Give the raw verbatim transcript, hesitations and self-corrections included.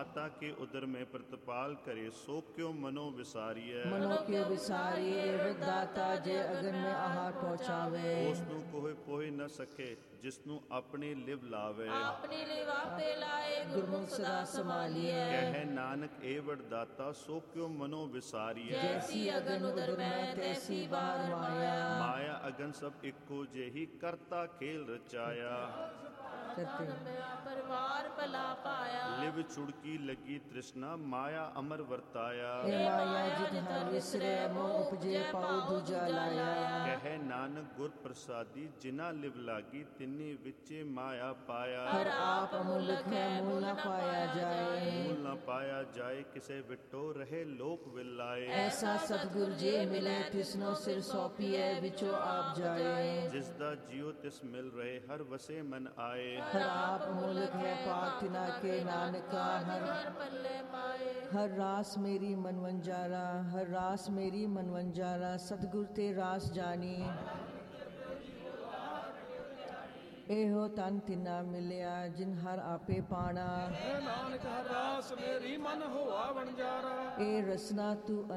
माता के उदर में प्रतिपाल करे, सो क्यों मनो विसारिए। मनो क्यों विसारिए, दाता जे अगन में आहार पहुँचावे। उसनू कोई पोह न सके, जिसनू अपनी लिव लावे। अपनी लिव आपे लाए, गुरमुख सदा संभालिए। कहे नानक ए वरदाता, सो क्यों मनो विसारिए। जैसी अगन उदर में तैसी बाहर माया। माया अगन सब इको जेही, करता खेल रचाया। परिवार पला पाया। लिव छुड़की लगी तृष्णा, माया अमर वर्ताया। माया जित हर विसरे, मोह उपजे पाऊ दूजा लाया। कहे नानक गुर प्रसादी, जिना लिव लागी, तिन्नी विचे माया पाया। हर आप अमूलक है, मूल न पाया जाए। मूल न पाया जाए, किसे विटो रहे लोक विलाए। ऐसा सतगुर जे मिले, तिसनो सिर सौंपिए, विचो आप जाए। जिसदा जियो तिस मिल रहे, हर वसे मन आए। हर आप मूलक है, पाक तिना के नानका। हर पल्ले पाए। हर रास मेरी मनवंजारा, हर रास मेरी मनवंजारा, सतगुर ते रास जानी। एहो तन तिना मिलिया, जिन हर आपे पाना। नानक हर रास मेरी मन होआ वणजारा। ए रसना तू